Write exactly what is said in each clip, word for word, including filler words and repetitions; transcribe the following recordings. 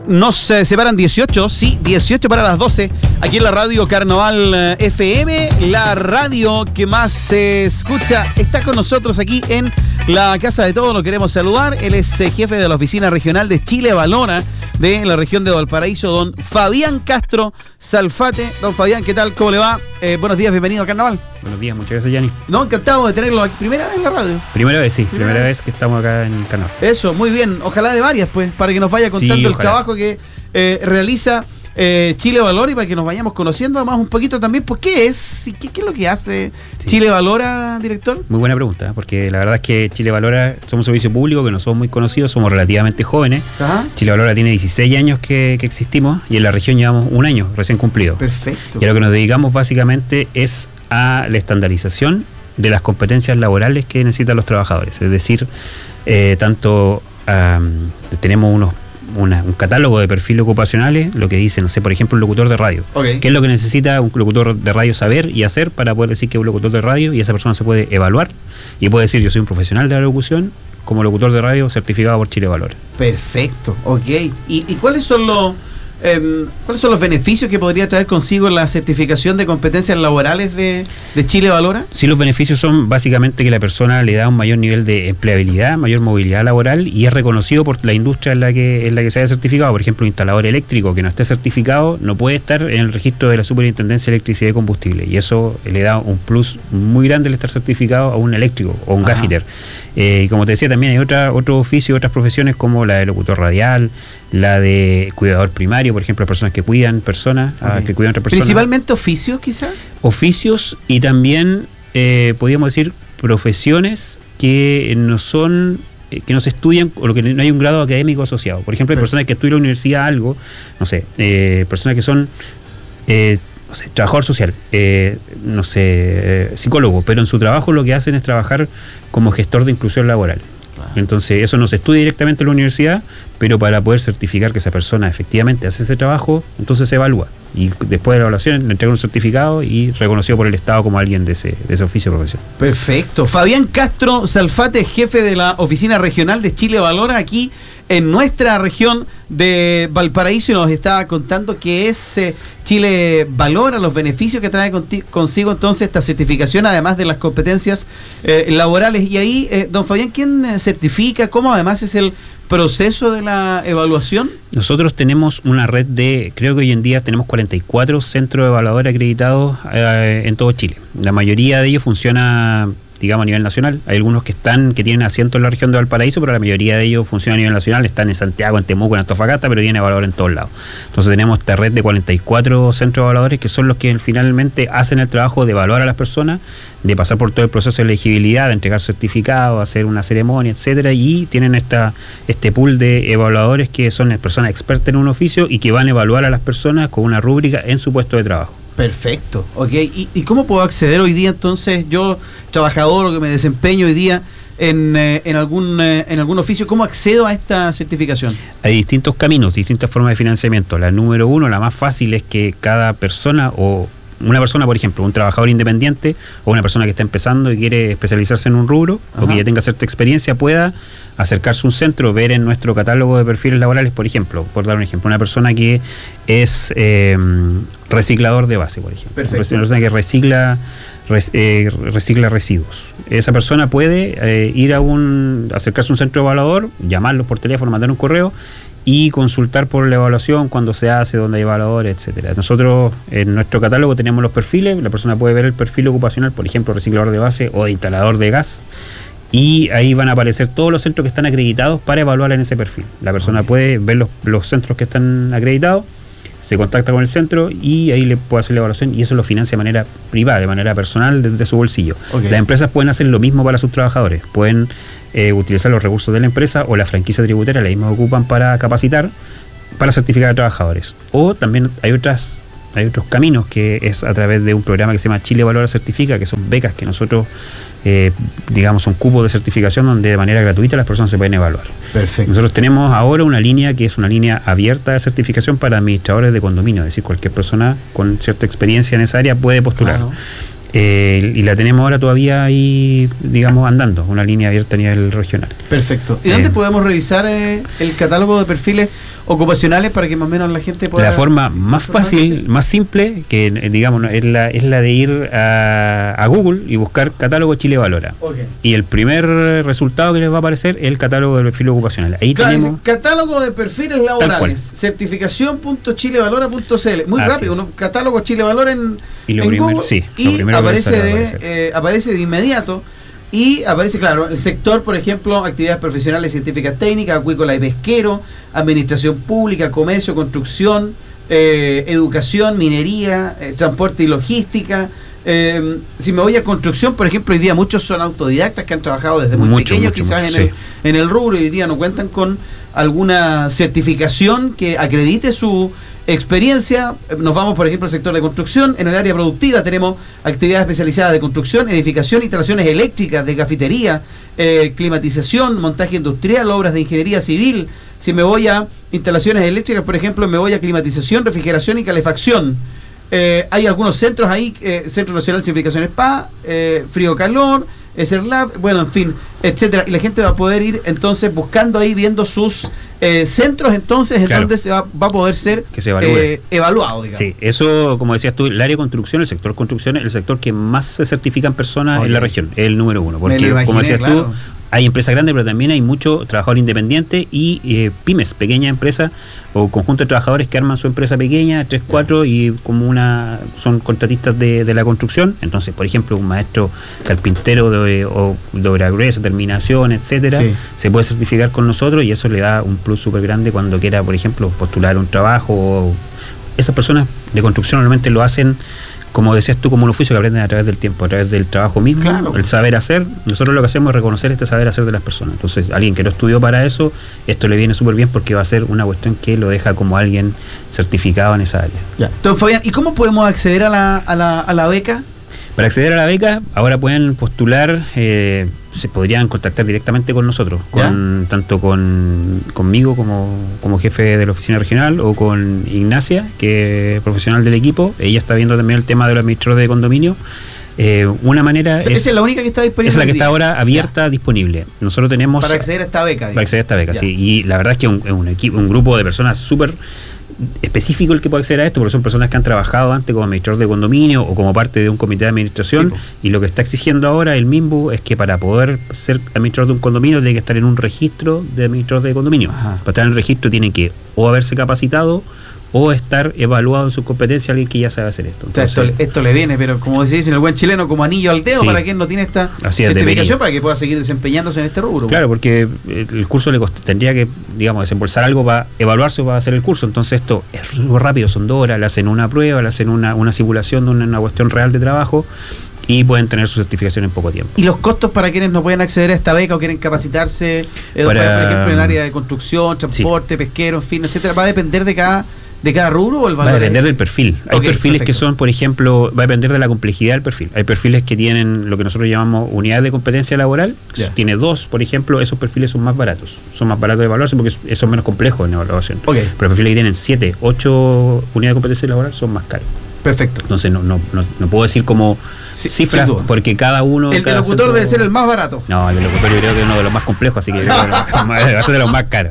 Nos eh, separan dieciocho, sí, dieciocho para las doce, aquí en la radio Carnaval eh, F M, la radio que más se escucha. Está con nosotros aquí en la Casa de Todos, lo queremos saludar. Él es eh, jefe de la Oficina Regional de Chile Valora, de la región de Valparaíso, don Fabián Castro Salfate. Don Fabián, ¿qué tal? ¿Cómo le va? Eh, buenos días, bienvenido a Carnaval. Buenos días, muchas gracias, Yanni. No, encantado de tenerlo aquí. ¿Primera vez en la radio? Primera vez, sí, primera, primera vez. vez que estamos acá en Carnaval. Eso, muy bien. Ojalá de varias, pues, para que nos vaya contando sí, el trabajo que eh, realiza eh, Chile Valora y para que nos vayamos conociendo más un poquito también. Pues, ¿qué es? ¿Qué, qué es lo que hace sí. Chile Valora, director? Muy buena pregunta, porque la verdad es que Chile Valora somos un servicio público que no somos muy conocidos, somos relativamente jóvenes. Ajá. Chile Valora tiene dieciséis años que, que existimos y en la región llevamos un año recién cumplido. Perfecto. Y a lo que nos dedicamos básicamente es a la estandarización de las competencias laborales que necesitan los trabajadores. Es decir, eh, tanto um, tenemos unos Una, un catálogo de perfiles ocupacionales, lo que dice, no sé, por ejemplo, un locutor de radio. Okay. ¿Qué es lo que necesita un locutor de radio saber y hacer para poder decir que es un locutor de radio? Y esa persona se puede evaluar y puede decir, yo soy un profesional de la locución como locutor de radio certificado por Chile Valora. Perfecto, ok. ¿Y, y cuáles son los eh, cuáles son los beneficios que podría traer consigo la certificación de competencias laborales de, de Chile Valora? Sí, los beneficios son básicamente que la persona le da un mayor nivel de empleabilidad, mayor movilidad laboral y es reconocido por la industria en la que, en la que se haya certificado. Por ejemplo, un instalador eléctrico que no esté certificado no puede estar en el registro de la Superintendencia de Electricidad y Combustible, y eso le da un plus muy grande el estar certificado a un eléctrico o un gaffiter. Eh, y como te decía, también hay otra, otro oficio, otras profesiones como la de locutor radial, la de cuidador primario, por ejemplo, personas que cuidan personas, okay. que cuidan a otras personas. ¿Principalmente oficios, quizás? Oficios y también, eh, podríamos decir, profesiones que no son, eh, que no se estudian o lo que no hay un grado académico asociado. Por ejemplo, hay personas que estudian en la universidad algo, no sé, eh, personas que son... Eh, no sé, trabajador social, eh, no sé, eh, psicólogo, pero en su trabajo lo que hacen es trabajar como gestor de inclusión laboral. Claro. Entonces, eso no se estudia directamente en la universidad, pero para poder certificar que esa persona efectivamente hace ese trabajo, entonces se evalúa. Y después de la evaluación le entregan un certificado y reconocido por el Estado como alguien de ese, de ese oficio de profesión. Perfecto. Fabián Castro Salfate, jefe de la Oficina Regional de Chile Valora, aquí en nuestra región de Valparaíso, y nos está contando que es eh, Chile Valora, los beneficios que trae conti- consigo entonces esta certificación, además de las competencias eh, laborales. Y ahí, eh, don Fabián, ¿quién eh, certifica? ¿Cómo además es el proceso de la evaluación? Nosotros tenemos una red de, creo que hoy en día tenemos cuarenta y cuatro centros de evaluadores acreditados eh, en todo Chile. La mayoría de ellos funciona, digamos, a nivel nacional. Hay algunos que están, que tienen asiento en la región de Valparaíso, pero la mayoría de ellos funciona a nivel nacional. Están en Santiago, en Temuco, en Antofagasta, pero tienen evaluadores en todos lados. Entonces tenemos esta red de cuarenta y cuatro centros de evaluadores que son los que finalmente hacen el trabajo de evaluar a las personas, de pasar por todo el proceso de elegibilidad, de entregar certificados, hacer una ceremonia, etcétera, y tienen esta este pool de evaluadores que son personas expertas en un oficio y que van a evaluar a las personas con una rúbrica en su puesto de trabajo. Perfecto, ok. ¿Y, y cómo puedo acceder hoy día entonces, yo, trabajador o que me desempeño hoy día en, eh, en, algún, eh, en algún oficio, cómo accedo a esta certificación? Hay distintos caminos, distintas formas de financiamiento. La número uno, la más fácil, es que cada persona o una persona, por ejemplo, un trabajador independiente o una persona que está empezando y quiere especializarse en un rubro, ajá, o que ya tenga cierta experiencia, pueda acercarse a un centro, ver en nuestro catálogo de perfiles laborales, por ejemplo, por dar un ejemplo, una persona que es eh, reciclador de base, por ejemplo. Perfecto. Una persona que recicla res, eh, recicla residuos. Esa persona puede eh, ir a un acercarse a un centro evaluador, llamarlo por teléfono, mandar un correo y consultar por la evaluación, cuándo se hace, dónde hay evaluadores, etcétera. Nosotros en nuestro catálogo tenemos los perfiles, la persona puede ver el perfil ocupacional, por ejemplo, reciclador de base o de instalador de gas, y ahí van a aparecer todos los centros que están acreditados para evaluar en ese perfil. La persona okay. puede ver los, los centros que están acreditados, se contacta con el centro y ahí le puede hacer la evaluación, y eso lo financia de manera privada, de manera personal, desde su bolsillo. Okay. Las empresas pueden hacer lo mismo para sus trabajadores, pueden eh, utilizar los recursos de la empresa o la franquicia tributaria, la misma ocupan para capacitar, para certificar a trabajadores. O también hay otras hay otros caminos, que es a través de un programa que se llama Chile Valora Certifica, que son becas que nosotros, eh, digamos, son cupos de certificación donde de manera gratuita las personas se pueden evaluar. Perfecto. Nosotros tenemos ahora una línea que es una línea abierta de certificación para administradores de condominio, es decir, cualquier persona con cierta experiencia en esa área puede postular. Claro. Eh, y la tenemos ahora todavía ahí, digamos, andando, una línea abierta a nivel regional. Perfecto. ¿Y dónde eh, podemos revisar eh, el catálogo de perfiles ocupacionales para que más o menos la gente pueda... La forma más fácil, más simple, que digamos, es la, es la de ir a, a Google y buscar catálogo Chile Valora. Okay. Y el primer resultado que les va a aparecer es el catálogo de perfiles ocupacionales. Ahí claro, tenemos... Catálogo de perfiles laborales. Certificación punto chile valora punto c l. Muy Así rápido, uno, catálogo Chile Valora en, y lo en primer, Google. Sí, y aparece de, eh, aparece de inmediato. Y aparece, claro, el sector, por ejemplo, actividades profesionales, científicas técnicas, acuícola y pesquero, administración pública, comercio, construcción, eh, educación, minería, eh, transporte y logística. Eh, si me voy a construcción, por ejemplo, hoy día muchos son autodidactas que han trabajado desde muy mucho, pequeños, mucho, quizás mucho, en, sí. el, en el rubro, y hoy día no cuentan con alguna certificación que acredite su experiencia. Nos vamos, por ejemplo, al sector de construcción. En el área productiva tenemos actividades especializadas de construcción, edificación, instalaciones eléctricas, de cafetería, eh, climatización, montaje industrial, obras de ingeniería civil. Si me voy a instalaciones eléctricas, por ejemplo, me voy a climatización, refrigeración y calefacción. Eh, hay algunos centros ahí, eh, Centro Nacional de Simplificación Spa, eh, Frío-Calor, SERLAB, bueno, en fin, etcétera. Y la gente va a poder ir entonces buscando ahí, viendo sus eh, centros, entonces, en claro. donde se va, va a poder ser que se eh, evaluado, digamos. Sí, eso, como decías tú, el área de construcción, el sector construcción es el sector que más se certifican personas okay. en la región, es el número uno. Porque, imaginé, como decías claro. tú, hay empresas grandes, pero también hay mucho trabajador independiente y eh, pymes, pequeñas empresas o conjuntos de trabajadores que arman su empresa pequeña, tres, cuatro, y como una son contratistas de, de la construcción. Entonces, por ejemplo, un maestro carpintero de, o de obra gruesa, terminación, etcétera, sí. se puede certificar con nosotros y eso le da un plus súper grande cuando quiera, por ejemplo, postular un trabajo. O esas personas de construcción normalmente lo hacen, como decías tú, como un oficio que aprenden a través del tiempo, a través del trabajo mismo, claro. el saber hacer. Nosotros lo que hacemos es reconocer este saber hacer de las personas. Entonces, alguien que no estudió para eso, esto le viene súper bien porque va a ser una cuestión que lo deja como alguien certificado en esa área. Ya. Entonces, Fabián, ¿y cómo podemos acceder a la, a la, a la beca? Para acceder a la beca, ahora pueden postular, eh, se podrían contactar directamente con nosotros, con tanto con conmigo como, como jefe de la oficina regional, o con Ignacia, que es profesional del equipo. Ella está viendo también el tema de los administradores de condominio. Eh, una manera... O sea, es, esa es la única que está disponible. Es la que está ahora abierta, ya. disponible. Nosotros tenemos... Para acceder a esta beca. Digamos. Para acceder a esta beca, ya. sí. Y la verdad es que es un, un, equipo, un grupo de personas súper específico el que puede acceder a esto, porque son personas que han trabajado antes como administrador de condominio o como parte de un comité de administración, sí, y lo que está exigiendo ahora el MIMBU es que para poder ser administrador de un condominio tiene que estar en un registro de administrador de condominio. Ajá. Para estar en el registro tiene que o haberse capacitado o estar evaluado en sus competencias alguien que ya sabe hacer esto. Entonces, o sea, esto, esto le viene, pero como decís en el buen chileno, como anillo al dedo, sí, para quien no tiene esta certificación, para que pueda seguir desempeñándose en este rubro. Claro, porque el curso le cost- tendría que, digamos, desembolsar algo para evaluarse o para hacer el curso. Entonces esto es muy rápido, son dos horas, le hacen una prueba, le hacen una, una simulación de una, una cuestión real de trabajo y pueden tener su certificación en poco tiempo. ¿Y los costos para quienes no pueden acceder a esta beca o quieren capacitarse, eh, para, por ejemplo, en el área de construcción, transporte, sí, pesquero, en fin, etcétera? ¿Va a depender de cada de cada rubro o el valor? Va a depender del perfil. Hay okay, perfiles perfecto. que son, por ejemplo, va a depender de la complejidad del perfil. Hay perfiles que tienen lo que nosotros llamamos unidades de competencia laboral. Yeah. Tiene dos, por ejemplo, esos perfiles son más baratos. Son más baratos de evaluarse porque son menos complejos en evaluación. Okay. Pero perfiles que tienen siete, ocho unidades de competencia laboral son más caros. Perfecto. Entonces no, no, no, no puedo decir como sí, cifras porque cada uno... El cada de locutor centro, debe ser el más barato. No, el de locutor yo creo que es uno de los más complejos, así que va a ser de los más caros.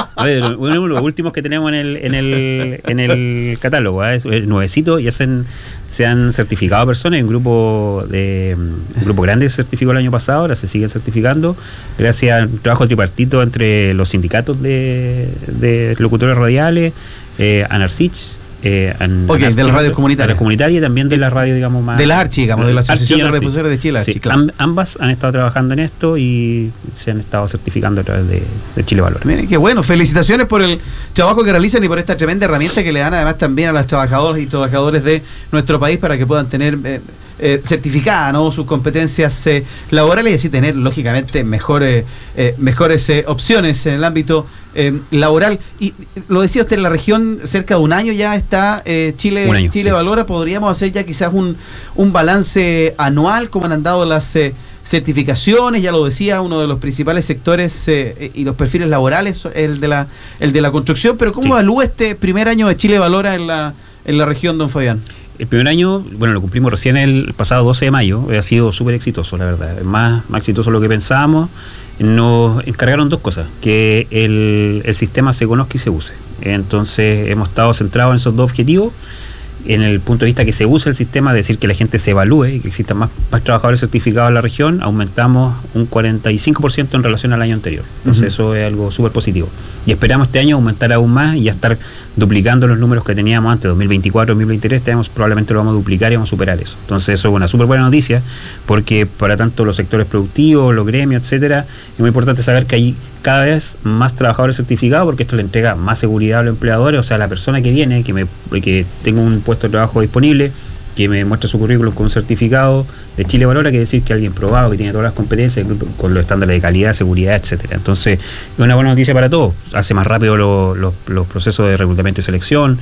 Uno de los últimos que tenemos en el en el, en el catálogo, ¿eh? Es nuevecito, y hacen, se han certificado personas. Hay un grupo de un grupo grande que se certificó el año pasado, ahora se siguen certificando gracias al trabajo tripartito entre los sindicatos de, de locutores radiales, eh, ANARSICH, Eh, en, okay, en de las radios comunitarias. De las comunitarias y también de la radio, digamos, más. De la ARCHI, digamos, de la Asociación de Radiodifusores de Chile. Sí, Archi, claro. Ambas han estado trabajando en esto y se han estado certificando a través de, de Chile Valora. Miren, qué bueno. Felicitaciones por el trabajo que realizan y por esta tremenda herramienta que le dan además también a las trabajadoras y trabajadores de nuestro país para que puedan tener eh, eh, certificadas, ¿no?, sus competencias eh, laborales y así tener, lógicamente, mejores, eh, mejores eh, opciones en el ámbito Eh, laboral. Y lo decía usted, en la región cerca de un año ya está eh, Chile año, Chile sí. Valora. Podríamos hacer ya quizás un, un balance anual, como han andado las eh, certificaciones. Ya lo decía, uno de los principales sectores eh, y los perfiles laborales, el de la el de la construcción. Pero ¿cómo sí. evalúa este primer año de Chile Valora en la, en la región, don Fabián? El primer año, bueno, lo cumplimos recién el pasado doce de mayo, ha sido súper exitoso, la verdad, más, más exitoso de lo que pensábamos. nos encargaron dos cosas, que el, el sistema se conozca y se use. Entonces hemos estado centrados en esos dos objetivos, en el punto de vista que se use el sistema, es decir, que la gente se evalúe y que existan más, más trabajadores certificados en la región, aumentamos un cuarenta y cinco por ciento en relación al año anterior. Entonces uh-huh. eso es algo súper positivo. Y esperamos este año aumentar aún más y ya estar duplicando los números que teníamos antes, dos mil veinticuatro, dos mil veintitrés, tenemos, probablemente lo vamos a duplicar y vamos a superar eso. Entonces eso es una súper buena noticia, porque para tanto los sectores productivos, los gremios, etcétera, es muy importante saber que hay cada vez más trabajadores certificados, porque esto le entrega más seguridad a los empleadores, o sea, la persona que viene, que me que tenga un puesto de trabajo disponible, que me muestre su currículum con un certificado de Chile Valora, que decir que alguien probado, que tiene todas las competencias, con los estándares de calidad, seguridad, etcétera. Entonces, es una buena noticia para todos. Hace más rápido lo, lo, los procesos de reclutamiento y selección,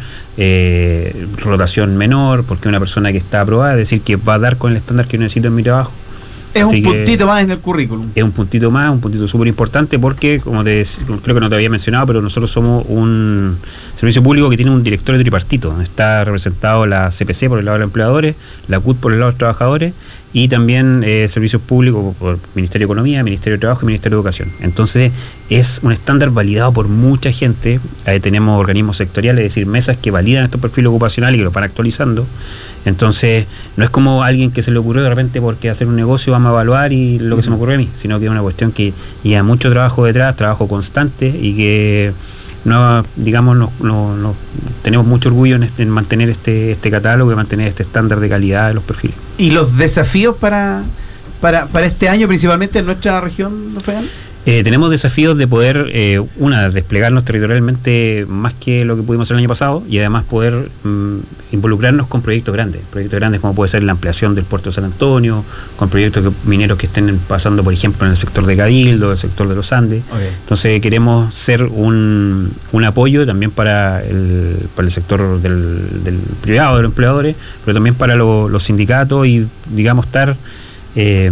eh, rotación menor, porque una persona que está aprobada, es decir, que va a dar con el estándar que yo necesito en mi trabajo. Es Así un puntito más en el currículum. Es un puntito más, un puntito súper importante, porque, como te creo que no te había mencionado, pero nosotros somos un servicio público que tiene un directorio tripartito. Está representado la C P C por el lado de los empleadores, la C U T por el lado de los trabajadores, y también eh, servicios públicos por Ministerio de Economía, Ministerio de Trabajo y Ministerio de Educación. Entonces es un estándar validado por mucha gente. Ahí tenemos organismos sectoriales, es decir, mesas que validan estos perfiles ocupacionales y que los van actualizando. Entonces no es como a alguien que se le ocurrió de repente porque hacer un negocio vamos a evaluar y lo que se me ocurrió a mí, sino que es una cuestión que lleva mucho trabajo detrás, trabajo constante, y que no, digamos, no, no, no tenemos mucho orgullo en, este, en mantener este, este catálogo y mantener este estándar de calidad de los perfiles. ¿Y los desafíos para, para, para este año, principalmente en nuestra región, Fabián? Eh, tenemos desafíos de poder, eh, una, desplegarnos territorialmente más que lo que pudimos hacer el año pasado, y además poder mm, involucrarnos con proyectos grandes, proyectos grandes como puede ser la ampliación del puerto de San Antonio, con proyectos que, mineros que estén pasando, por ejemplo, en el sector de Cabildo, el sector de los Andes. Okay. Entonces queremos ser un, un apoyo también para el, para el sector del, del privado, de los empleadores, pero también para lo, los sindicatos, y digamos estar, eh,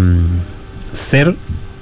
ser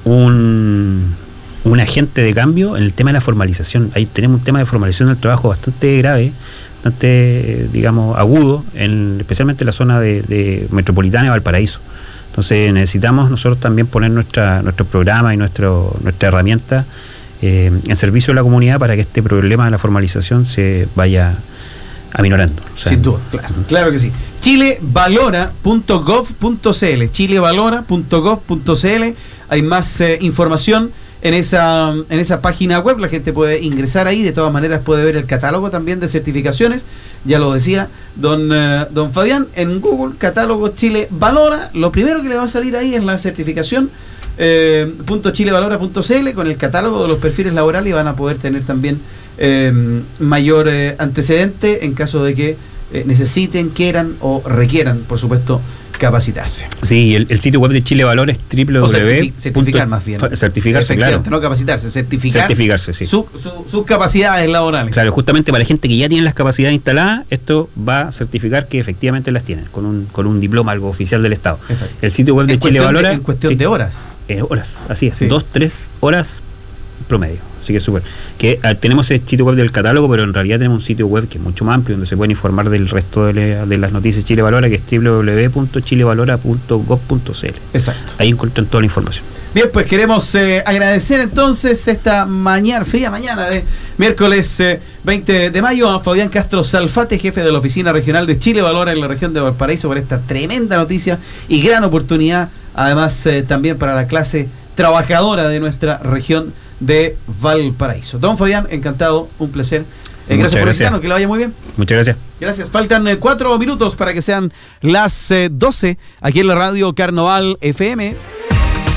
un, un agente de cambio en el tema de la formalización. Ahí tenemos un tema de formalización del trabajo bastante grave, bastante, digamos, agudo, en, especialmente en la zona de, de metropolitana de Valparaíso. Entonces necesitamos nosotros también poner nuestra nuestro programa y nuestro nuestra herramienta eh, en servicio de la comunidad para que este problema de la formalización se vaya aminorando. O sea, sin duda, claro, claro que sí. chile valora punto gov punto c l, chile valora punto gov punto c l. Hay más eh, información en esa en esa página web, la gente puede ingresar ahí, de todas maneras puede ver el catálogo también de certificaciones, ya lo decía don, eh, don Fabián, en Google, catálogo Chile Valora, lo primero que le va a salir ahí es la certificación, eh, punto chile valora punto c l, con el catálogo de los perfiles laborales, y van a poder tener también eh, mayor eh, antecedente en caso de que eh, necesiten, quieran o requieran, por supuesto, capacitarse. Sí, el, el sitio web de Chile Valora es w w w certifi certificar más bien. Certificarse, claro. No capacitarse, certificar certificarse, sí. su, su, sus capacidades laborales. Claro, justamente para la gente que ya tiene las capacidades instaladas, esto va a certificar que efectivamente las tienen, con un con un diploma, algo oficial del Estado. Exacto. El sitio web de en Chile Valora... De, en cuestión sí, de horas. Eh, horas, así es. Sí. Dos, tres horas promedio. Así que súper. Que uh, tenemos el sitio web del catálogo, pero en realidad tenemos un sitio web que es mucho más amplio, donde se pueden informar del resto de, le, de las noticias de Chile Valora, que es w w w punto chile valora punto gov punto c l. Exacto. Ahí encuentran toda la información. Bien, pues queremos eh, agradecer entonces esta mañana, fría mañana de miércoles eh, veinte de mayo, a Fabián Castro Salfate, jefe de la Oficina Regional de Chile Valora en la región de Valparaíso, por esta tremenda noticia y gran oportunidad, además eh, también para la clase trabajadora de nuestra región de Valparaíso. Don Fabián, encantado, un placer. Eh, gracias por visitarnos, que le vaya muy bien. Muchas gracias. Gracias. Faltan eh, cuatro minutos para que sean las eh, doce aquí en la radio Carnaval F M.